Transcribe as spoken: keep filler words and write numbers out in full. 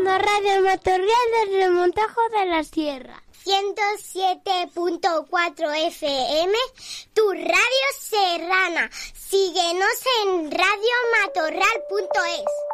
programa Radio Matorral del Remontajo de la Sierra. ciento siete punto cuatro F M, tu radio serrana. Síguenos en radio matorral punto es.